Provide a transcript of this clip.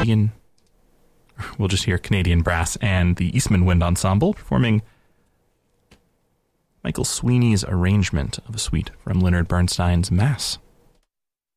Canadian Brass and the Eastman Wind Ensemble performing Michael Sweeney's arrangement of a suite from Leonard Bernstein's Mass.